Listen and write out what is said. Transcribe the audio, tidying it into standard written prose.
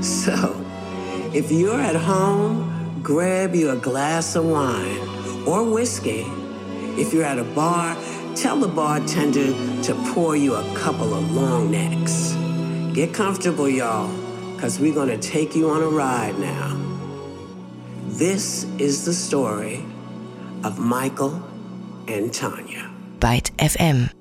So, if you're at home, grab you a glass of wine or whiskey. If you're at a bar, tell the bartender to pour you a couple of long necks. Get comfortable, y'all, because we're going to take you on a ride now. This is the story of Michael and Tanya. Byte FM.